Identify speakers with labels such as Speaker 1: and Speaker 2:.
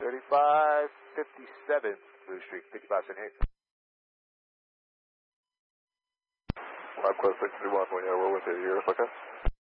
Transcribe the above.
Speaker 1: 3557 Blue Street, 5578.
Speaker 2: 5 Quest 631, yeah, we're with you. You hear us okay?